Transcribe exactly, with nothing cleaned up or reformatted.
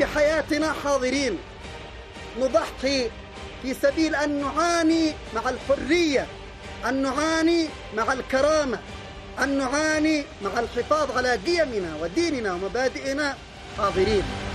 بحياتنا حاضرين، نضحي في سبيل أن نعاني مع الحرية، أن نعاني مع الكرامة، أن نعاني مع الحفاظ على قيمنا وديننا ومبادئنا حاضرين.